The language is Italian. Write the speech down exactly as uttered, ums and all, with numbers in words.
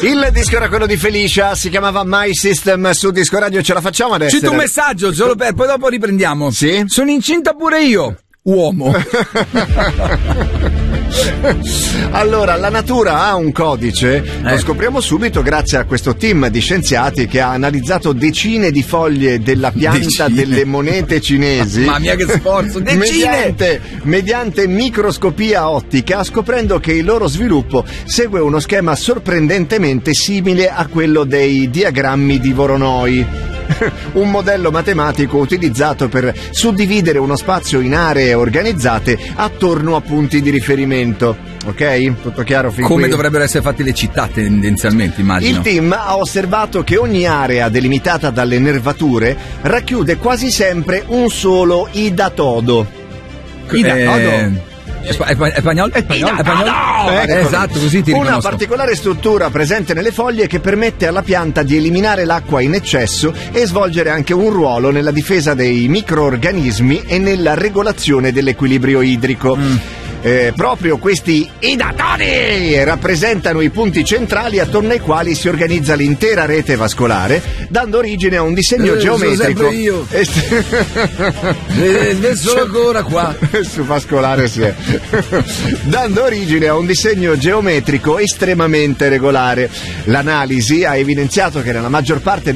Il disco era quello di Felicia, si chiamava My System su Disco Radio. Ce la facciamo adesso? Cito un messaggio solo per, poi dopo riprendiamo. Sì? Sono incinta pure io, uomo. Allora, la natura ha un codice, eh. lo scopriamo subito grazie a questo team di scienziati che ha analizzato decine di foglie della pianta decine. delle monete cinesi. Mamma mia che sforzo, decine! Mediante, mediante microscopia ottica, scoprendo che il loro sviluppo segue uno schema sorprendentemente simile a quello dei diagrammi di Voronoi. Un modello matematico utilizzato per suddividere uno spazio in aree organizzate attorno a punti di riferimento. Ok? Tutto chiaro fin Come qui? dovrebbero essere fatte le città tendenzialmente, immagino. Il team ha osservato che ogni area delimitata dalle nervature racchiude quasi sempre un solo idatodo. Idatodo? Eh... È spagnolo? È spagnolo? È spagnolo? Ecco. Esatto, così ti Una riconosco. particolare struttura presente nelle foglie che permette alla pianta di eliminare l'acqua in eccesso e svolgere anche un ruolo nella difesa dei microorganismi e nella regolazione dell'equilibrio idrico. Mm. Eh, proprio questi idatori rappresentano i punti centrali attorno ai quali si organizza l'intera rete vascolare, dando origine a un disegno eh, geometrico. Sono io. eh, solo ancora qua. Su vascolare si è. Dando origine a un disegno geometrico estremamente regolare. L'analisi ha evidenziato che nella maggior parte